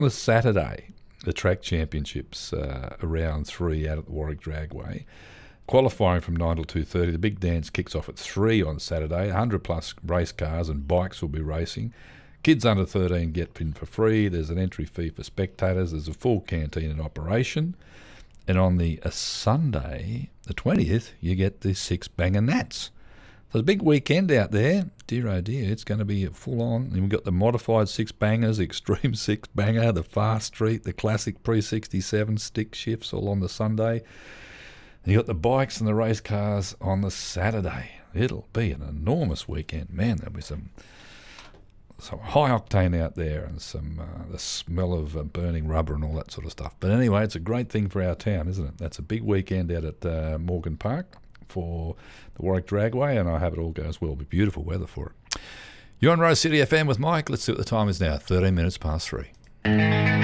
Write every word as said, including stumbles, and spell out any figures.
was Saturday, the track championships, uh, around three out at the Warwick Dragway. Qualifying from nine till two thirty. The big dance kicks off at three on Saturday. one hundred plus race cars and bikes will be racing. Kids under thirteen get in for free. There's an entry fee for spectators. There's a full canteen in operation. And on the uh, Sunday, the twentieth, you get the Six Banger Nats. So it's a big weekend out there. Dear oh dear, it's going to be full on. And we've got the modified Six Bangers, the Extreme Six Banger, the Fast Street, the Classic Pre sixty-seven stick shifts all on the Sunday. And you got the bikes and the race cars on the Saturday. It'll be an enormous weekend. Man, there'll be some some high octane out there and some uh, the smell of uh, burning rubber and all that sort of stuff. But anyway, it's a great thing for our town, isn't it? That's a big weekend out at uh, Morgan Park for the Warwick Dragway, and I hope it all goes well. It'll be beautiful weather for it. You're on Rose City F M with Mike. Let's see what the time is now. thirteen minutes past three.